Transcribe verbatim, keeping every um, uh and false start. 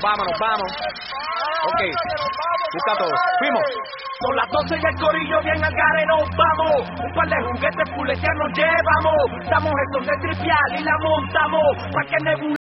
vamos, nos vamos. Ok, busca todo. Fuimos. Son las doce y el corillo bien al gare nos vamos. Un par de juguetes fuletear nos llevamos. Damos esto de trivial y la montamos. Pa' que nebula